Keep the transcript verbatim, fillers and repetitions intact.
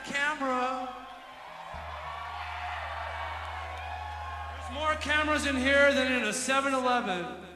camera. There's more cameras in here than in a seven eleven.